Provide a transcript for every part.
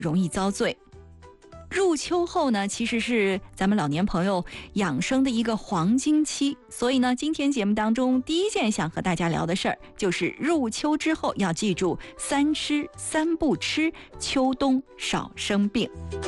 容易遭罪。入秋后呢，其实是咱们老年朋友养生的一个黄金期，所以呢，今天节目当中第一件想和大家聊的事儿，就是入秋之后要记住3吃3不吃，秋冬少生病。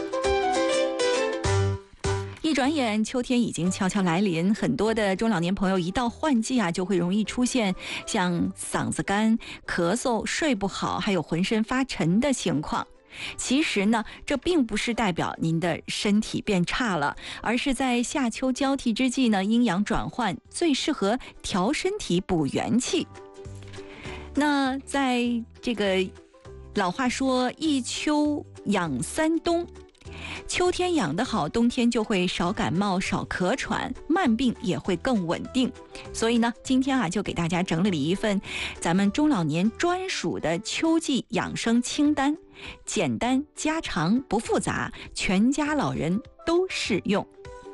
一转眼，秋天已经悄悄来临，很多的中老年朋友一到换季啊，就会容易出现像嗓子干、咳嗽、睡不好，还有浑身发沉的情况。其实呢，这并不是代表您的身体变差了，而是在夏秋交替之际呢，阴阳转换最适合调身体补元气。那在这个老话说一秋养3冬，秋天养得好，冬天就会少感冒、少咳喘，慢病也会更稳定。所以呢，今天啊，就给大家整理了一份咱们中老年专属的秋季养生清单，简单家常不复杂，全家老人都适用。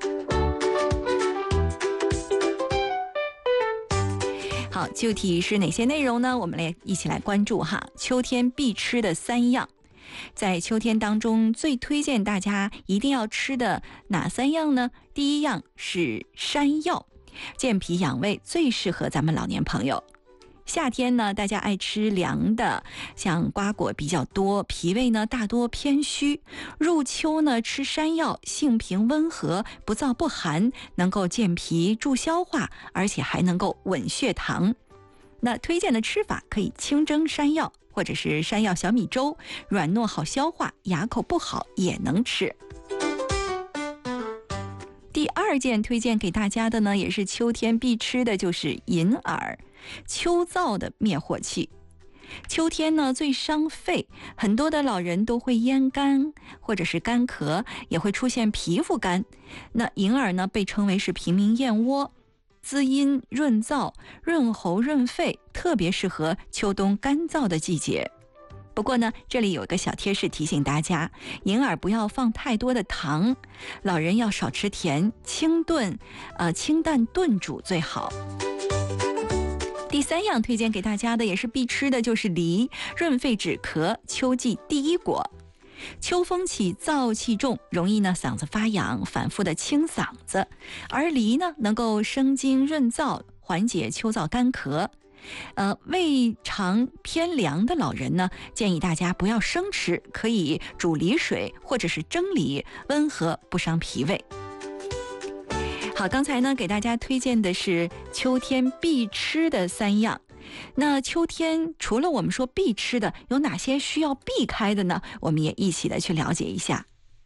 好，具体是哪些内容呢？我们一起来关注哈。秋天必吃的3样。在秋天当中，最推荐大家一定要吃的哪3样呢？第一样是山药，健脾养胃，最适合咱们老年朋友。夏天呢，大家爱吃凉的，像瓜果比较多，脾胃呢大多偏虚。入秋呢，吃山药，性平温和，不燥不寒，能够健脾助消化，而且还能够稳血糖。那推荐的吃法可以清蒸山药，或者是山药小米粥，软糯好消化，牙口不好也能吃。第2件推荐给大家的呢，也是秋天必吃的，就是银耳，秋燥的灭火器。秋天呢最伤肺，很多的老人都会咽干或者是干咳，也会出现皮肤干。那银耳呢被称为是平民燕窝，滋阴润燥，润喉润肺，特别适合秋冬干燥的季节。不过呢，这里有一个小贴士提醒大家，银耳不要放太多的糖，老人要少吃甜，清淡炖煮最好。第3样推荐给大家的也是必吃的，就是梨，润肺止咳，秋季第一果。秋风起，燥气重，容易呢嗓子发痒，反复的清嗓子，而梨呢能够生津润燥，缓解秋燥干咳。胃肠偏凉的老人呢，建议大家不要生吃，可以煮梨水或者是蒸梨，温和不伤脾胃。好，刚才呢给大家推荐的是秋天必吃的3样。那秋天除了我们说必吃的，有哪些需要避开的呢？我们也一起的去了解一下。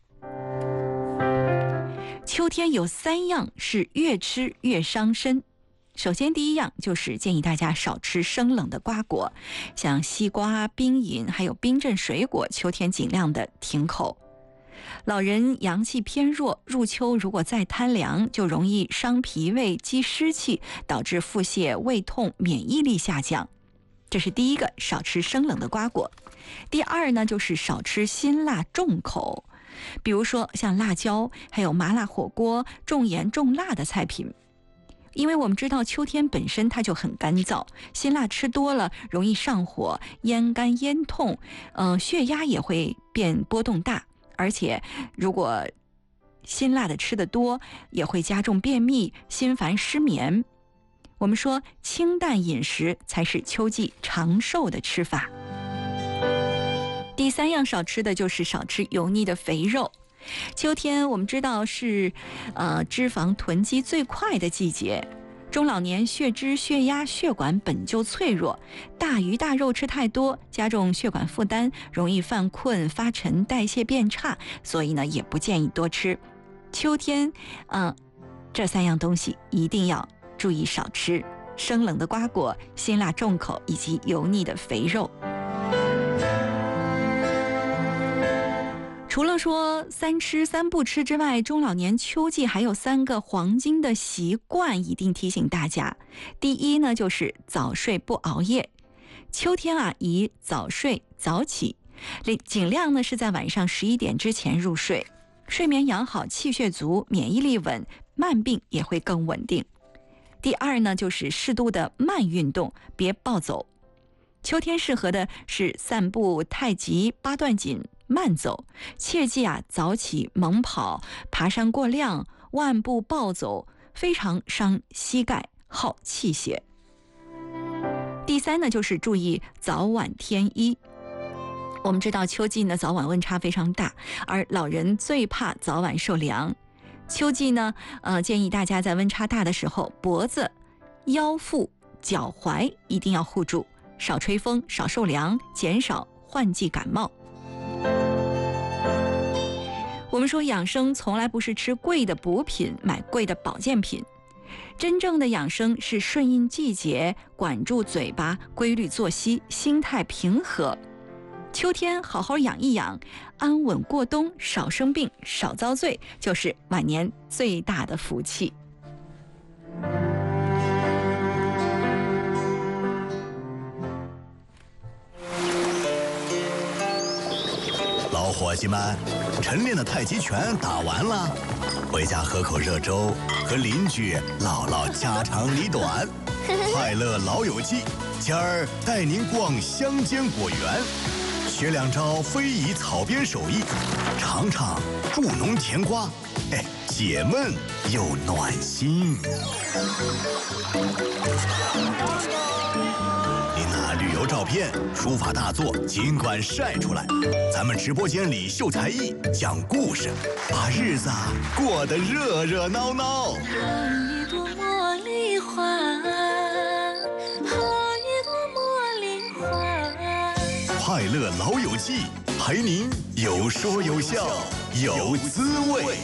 秋天有3样是越吃越伤身。首先第1样就是建议大家少吃生冷的瓜果，像西瓜、冰饮还有冰镇水果，秋天尽量的停口。老人阳气偏弱，入秋如果再贪凉，就容易伤脾胃、积湿气，导致腹泻、胃痛、免疫力下降。这是第1个，少吃生冷的瓜果。第2呢，就是少吃辛辣重口，比如说像辣椒，还有麻辣火锅、重盐重辣的菜品。因为我们知道秋天本身它就很干燥，辛辣吃多了容易上火、咽干、咽痛，血压也会变波动大。而且如果辛辣的吃得多，也会加重便秘、心烦、失眠。我们说清淡饮食才是秋季长寿的吃法。第3样少吃的就是少吃油腻的肥肉。秋天我们知道是脂肪囤积最快的季节，中老年血脂、血压、血管本就脆弱，大鱼大肉吃太多，加重血管负担，容易犯困、发沉、代谢变差，所以呢也不建议多吃。秋天这3样东西一定要注意少吃：生冷的瓜果、辛辣重口以及油腻的肥肉。除了说3吃3不吃之外，中老年秋季还有3个黄金的习惯一定提醒大家。第1呢，就是早睡不熬夜。秋天啊，宜早睡早起，尽量呢是在晚上11点之前入睡，睡眠养好，气血足，免疫力稳，慢病也会更稳定。第2呢，就是适度的慢运动，别暴走。秋天适合的是散步、太极、八段锦、 慢走，切记早起猛跑、爬山过量、万步暴走，非常伤膝盖，耗气血。第三呢，就是注意早晚添衣。我们知道秋季呢早晚温差非常大，而老人最怕早晚受凉。秋季呢，建议大家在温差大的时候，脖子、腰腹、脚踝一定要护住，少吹风，少受凉，减少换季感冒。我们说养生从来不是吃贵的补品，买贵的保健品。真正的养生是顺应季节，管住嘴巴，规律作息，心态平和。秋天好好养一养，安稳过冬，少生病，少遭罪，就是晚年最大的福气。 老伙计们，晨练的太极拳打完了，回家喝口热粥，和邻居唠唠家长里短。快乐老友记，今儿带您逛乡间果园，学2招非遗草编手艺，尝尝助农甜瓜，解闷又暖心。您拿旅游照片、书法大作尽管晒出来，咱们直播间里秀才艺、讲故事，把日子过得热热闹闹。 一朵茉莉花，一朵茉莉花。 快乐老友记，陪您有说有笑有滋味。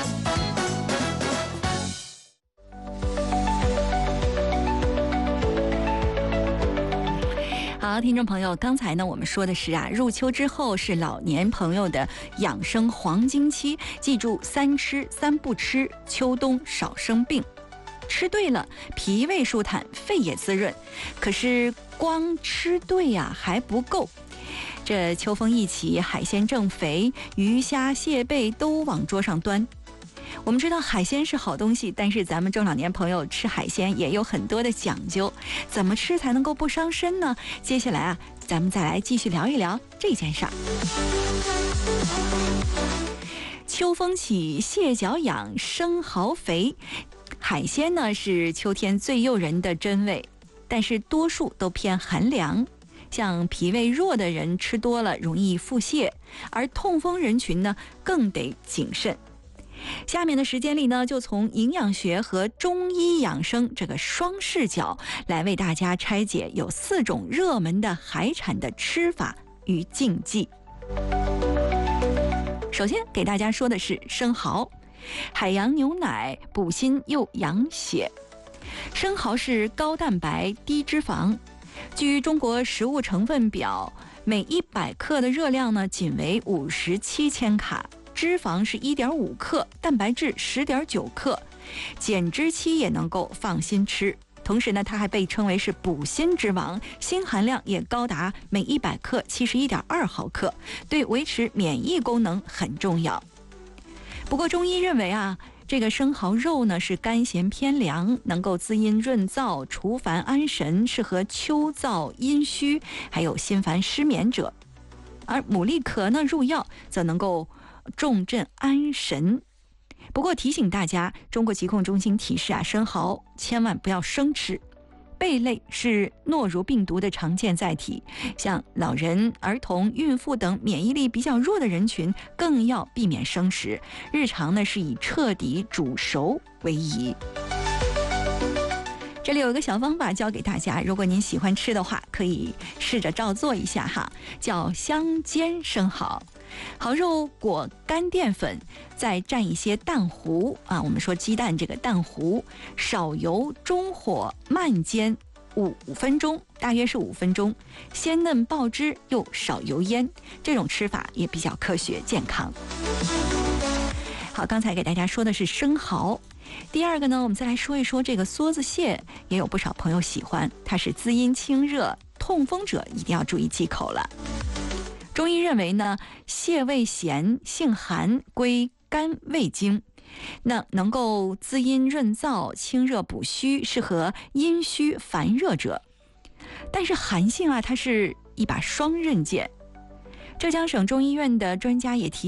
好，听众朋友，刚才呢我们说的是入秋之后是老年朋友的养生黄金期，记住3吃3不吃，秋冬少生病。吃对了，脾胃舒坦，肺也滋润。可是光吃对还不够。这秋风一起，海鲜正肥，鱼虾蟹贝都往桌上端。我们知道海鲜是好东西，但是咱们中老年朋友吃海鲜也有很多的讲究，怎么吃才能够不伤身呢？接下来咱们再来继续聊一聊这件事儿。秋风起，蟹脚痒，生蚝肥。海鲜呢是秋天最诱人的珍味，但是多数都偏寒凉。像脾胃弱的人吃多了容易腹泻，而痛风人群呢更得谨慎。下面的时间里呢，就从营养学和中医养生这个双视角来为大家拆解有4种热门的海产的吃法与禁忌。首先给大家说的是生蚝，海洋牛奶补心又养血。生蚝是高蛋白低脂肪，据中国食物成分表，每100克的热量呢仅为57千卡。脂肪是1.5克，蛋白质10.9克，减脂期也能够放心吃。同时呢，它还被称为是补锌之王，锌含量也高达每100克71.2毫克，对维持免疫功能很重要。不过中医认为这个生蚝肉呢是甘咸偏凉，能够滋阴润燥、除烦安神，适合秋燥阴虚还有心烦失眠者。而牡蛎壳呢入药，则能够重镇安神。不过提醒大家，中国疾控中心提示生蚝千万不要生吃。贝类是诺如病毒的常见载体，像老人、儿童、孕妇等免疫力比较弱的人群更要避免生食。日常呢是以彻底煮熟为宜。这里有一个小方法教给大家，如果您喜欢吃的话，可以试着照做一下叫香煎生蚝。蚝肉裹干淀粉，再蘸一些蛋糊我们说鸡蛋这个蛋糊，少油中火慢煎5分钟，大约是5分钟，鲜嫩爆汁又少油烟，这种吃法也比较科学健康。好，刚才给大家说的是生蚝。第二个呢，我们再来说一说这个梭子蟹，也有不少朋友喜欢，它是滋阴清热，痛风者一定要注意忌口了。中医认为呢，蟹味咸，性寒，归肝胃经，那能够滋阴润燥、清热补虚，适合阴虚烦热者。但是寒性它是一把双刃剑。 浙江省中医院的专家也提